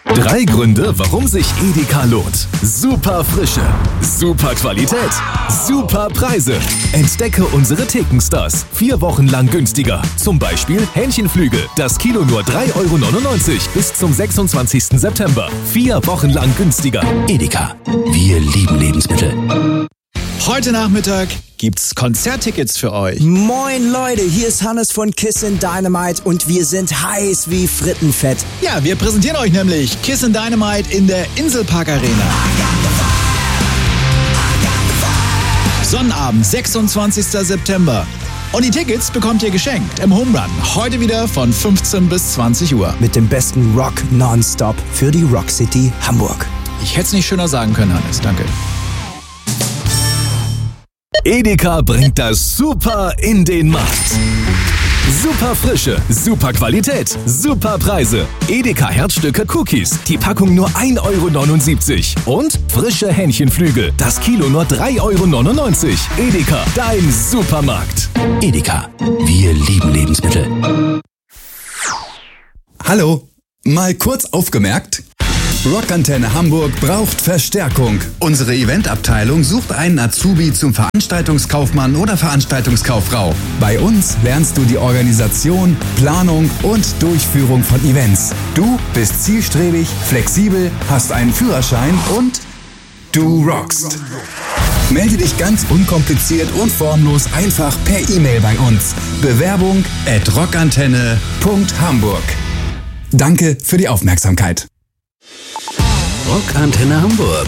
3 Gründe, warum sich Edeka lohnt. Super Frische, super Qualität, super Preise. Entdecke unsere Thekenstars. 4 Wochen lang günstiger. Zum Beispiel Hähnchenflügel. Das Kilo nur 3,99 € bis zum 26. September. 4 Wochen lang günstiger. Edeka. Wir lieben Lebensmittel. Heute Nachmittag gibt's Konzerttickets für euch. Moin Leute, hier ist Hannes von Kissin' Dynamite und wir sind heiß wie Frittenfett. Ja, wir präsentieren euch nämlich Kissin' Dynamite in der Inselpark Arena. Sonnabend, 26. September. Und die Tickets bekommt ihr geschenkt im Home Run. Heute wieder von 15 bis 20 Uhr. Mit dem besten Rock nonstop für die Rock City Hamburg. Ich hätte es nicht schöner sagen können, Hannes. Danke. Edeka bringt das Super in den Markt. Super Frische, super Qualität, super Preise. Edeka Herzstücke Cookies, die Packung nur 1,79 € und frische Hähnchenflügel, das Kilo nur 3,99 €. Edeka, dein Supermarkt. Edeka. Wir lieben Lebensmittel. Hallo, mal kurz aufgemerkt. Rockantenne Hamburg braucht Verstärkung. Unsere Eventabteilung sucht einen Azubi zum Veranstaltungskaufmann oder Veranstaltungskauffrau. Bei uns lernst du die Organisation, Planung und Durchführung von Events. Du bist zielstrebig, flexibel, hast einen Führerschein und du rockst. Melde dich ganz unkompliziert und formlos einfach per E-Mail bei uns. Bewerbung@rockantenne.hamburg. Danke für die Aufmerksamkeit. Rockantenne Hamburg.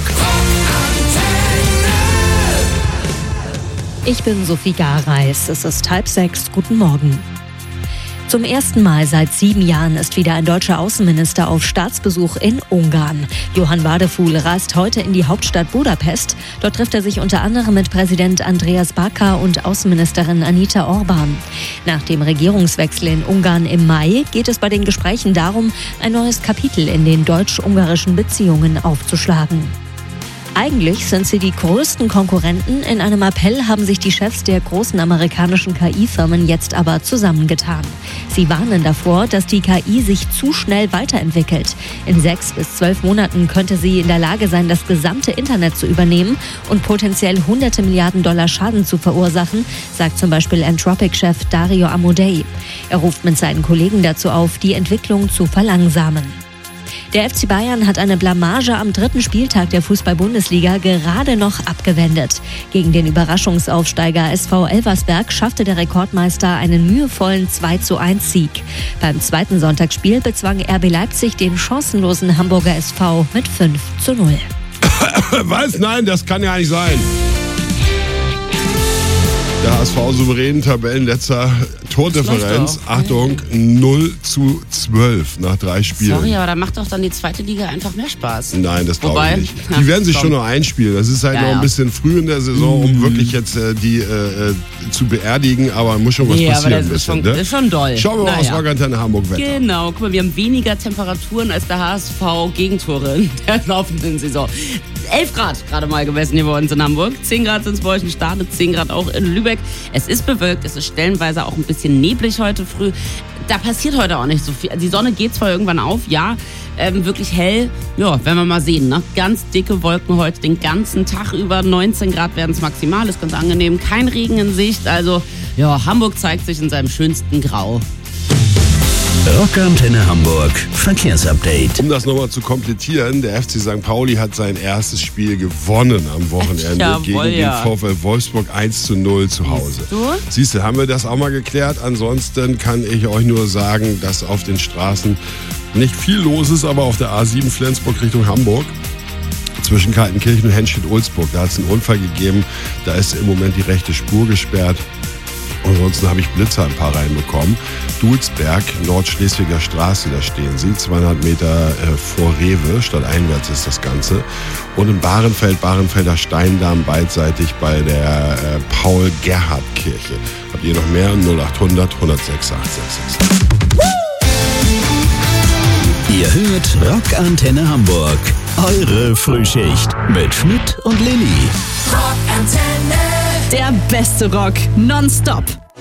Ich bin Sophie Gareis. Es ist 5:30. Guten Morgen. Zum ersten Mal seit 7 Jahren ist wieder ein deutscher Außenminister auf Staatsbesuch in Ungarn. Johann Wadefuhl reist heute in die Hauptstadt Budapest. Dort trifft er sich unter anderem mit Präsident Andreas Baka und Außenministerin Anita Orban. Nach dem Regierungswechsel in Ungarn im Mai geht es bei den Gesprächen darum, ein neues Kapitel in den deutsch-ungarischen Beziehungen aufzuschlagen. Eigentlich sind sie die größten Konkurrenten. In einem Appell haben sich die Chefs der großen amerikanischen KI-Firmen jetzt aber zusammengetan. Sie warnen davor, dass die KI sich zu schnell weiterentwickelt. In 6 bis 12 Monaten könnte sie in der Lage sein, das gesamte Internet zu übernehmen und potenziell hunderte Milliarden $ Schaden zu verursachen, sagt zum Beispiel Anthropic-Chef Dario Amodei. Er ruft mit seinen Kollegen dazu auf, die Entwicklung zu verlangsamen. Der FC Bayern hat eine Blamage am 3. Spieltag der Fußball-Bundesliga gerade noch abgewendet. Gegen den Überraschungsaufsteiger SV Elversberg schaffte der Rekordmeister einen mühevollen 2:1-Sieg. Beim zweiten Sonntagsspiel bezwang RB Leipzig den chancenlosen Hamburger SV mit 5:0. Was? Nein, das kann ja nicht sein. Der HSV souverän, Tabellenletzter, Tordifferenz, Achtung, 0:12 nach 3 Spielen. Sorry, aber da macht doch dann die zweite Liga einfach mehr Spaß. Nein, das glaube ich nicht. Die werden sich schon noch einspielen. Das ist halt noch ein bisschen früh in der Saison, um wirklich jetzt die zu beerdigen, aber muss schon was passieren. Aber das ist schon doll. Schauen wir mal aus Rockantenne Hamburg Wetter. Genau, guck mal, wir haben weniger Temperaturen als der HSV Gegentore in der laufenden Saison. 11 Grad gerade mal gemessen hier bei uns in Hamburg. 10 Grad sind es bei euch in Stade, 10 Grad auch in Lübeck. Es ist bewölkt, es ist stellenweise auch ein bisschen neblig heute früh. Da passiert heute auch nicht so viel. Die Sonne geht zwar irgendwann auf, ja, wirklich hell. Ja, werden wir mal sehen. Ne? Ganz dicke Wolken heute den ganzen Tag über. 19 Grad werden es maximal, ist ganz angenehm. Kein Regen in Sicht, also ja, Hamburg zeigt sich in seinem schönsten Grau. Rockantenne Hamburg Verkehrsupdate. Um das nochmal zu komplettieren, der FC St. Pauli hat sein erstes Spiel gewonnen am Wochenende gegen den VfL Wolfsburg 1:0 zu Hause. Siehst du, haben wir das auch mal geklärt. Ansonsten kann ich euch nur sagen, dass auf den Straßen nicht viel los ist, aber auf der A7 Flensburg Richtung Hamburg zwischen Kaltenkirchen und Henstedt-Ulzburg, da hat es einen Unfall gegeben. Da ist im Moment die rechte Spur gesperrt. Ansonsten habe ich Blitzer ein paar reinbekommen. Dulsberg, Nordschleswiger Straße, da stehen sie. 200 Meter vor Rewe, stadteinwärts ist das Ganze. Und in Bahrenfelder Steindamm, beidseitig bei der Paul-Gerhardt-Kirche. Habt ihr noch mehr? 0800 106 866. Ihr hört Rockantenne Hamburg. Eure Frühschicht mit Schmidt und Lilly. Rockantenne. Der beste Rock nonstop.